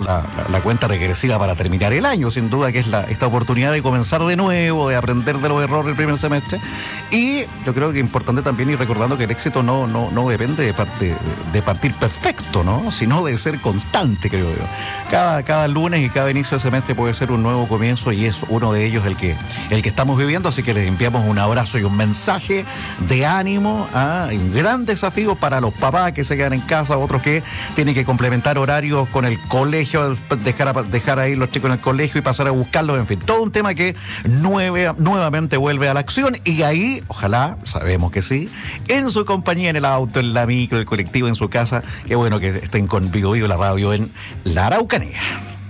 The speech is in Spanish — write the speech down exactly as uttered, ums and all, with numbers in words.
la, la, la cuenta regresiva para terminar el año, sin duda que es la, esta oportunidad de comenzar de nuevo, de aprender de los errores del primer semestre. Y yo creo que es importante también ir recordando que el éxito no, no, no depende de, parte, de partir perfecto, ¿no? Sino de ser constante, creo yo. Cada, cada lunes y cada inicio de semestre puede ser un nuevo comienzo y es uno de ellos el que, el que estamos viviendo, así que les enviamos un abrazo y un mensaje de ánimo, a un gran desafío para los papás que se quedan en casa, otros que tienen que complementar horarios con el colegio, dejar, a, dejar a ir los chicos en el colegio y pasar a buscarlos, en fin, todo un tema que nueve, nuevamente vuelve a la acción y ahí, ojalá, sabemos que sí, en su compañía, en el auto, en la micro, el colectivo, en su casa, qué bueno que estén con Vigo Vigo, la radio en la Araucanía.